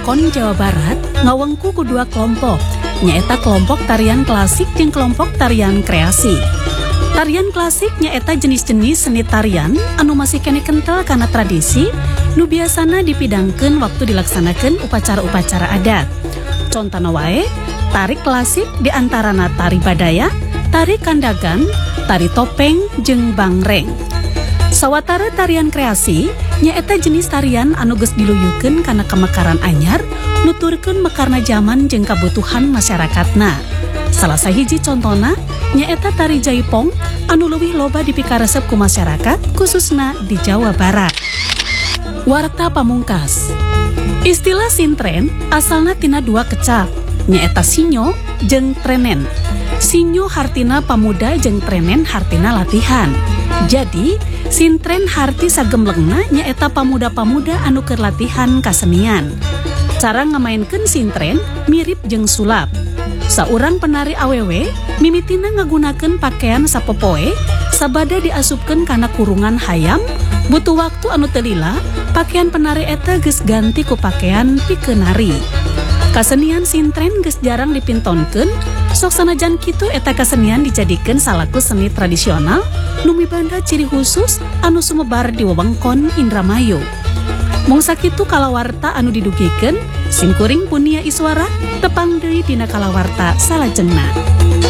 wewengkon Jawa Barat ngawengku ku dua kelompok, nyaeta kelompok tarian klasik jeung kelompok tarian kreasi. Tarian klasik nyaeta jenis-jenis seni tarian anu masih kene kental kana tradisi nu biasana dipidangkeun waktu dilaksanakeun upacara-upacara adat. Contona wae, tari klasik diantarana tari badaya, tari kandagan, tari topeng, jeung bangreng. Sawatara tarian kreasi nyaeta jenis tarian anu geus diluyukeun kana kemekaran anyar nuturkeun mekarna zaman jeung kabutuhan masyarakatna. Salah sahiji contona nyaeta tari jaipong anu leuwih loba dipikaresep ku masyarakat khususna di Jawa Barat. Warta pamungkas. Istilah sintren asalna tina dua kecap, nyaeta sinyo jeung trenen. Sinyo hartina pamuda jeung trenen hartina latihan. Jadi, sintren harti sagemlengna nyaeta pamuda-pamuda anu keur latihan kasenian. Cara ngamainkeun sintren mirip jeung sulap. Saurang penari awewe mimitina ngagunakeun pakaian sapopoe sabada diasupkeun kana kurungan hayam. Butuh waktu anu teu lila, pakaian penari eta geus ganti ku pakaian pikeun nari. Kasenian sintren geus jarang dipintonkeun, sok sanajan kitu eta kasenian dijadikeun salaku seni tradisional nu mibanda ciri khusus anu sumebar di wewengkon Indramayu. Mung sakitu kalawarta anu didugikeun, simkuring punia iswara tepang deui dina kalawarta salajengna.